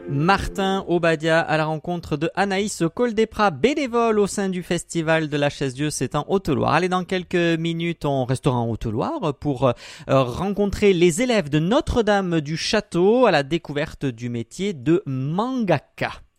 Martin Obadia à la rencontre de Anaïs Coldepra, bénévole au sein du festival de la Chaise-Dieu, c'est en Haute-Loire. Allez, dans quelques minutes, on restera en Haute-Loire pour rencontrer les élèves de Notre-Dame du Château à la découverte du métier de mangaka.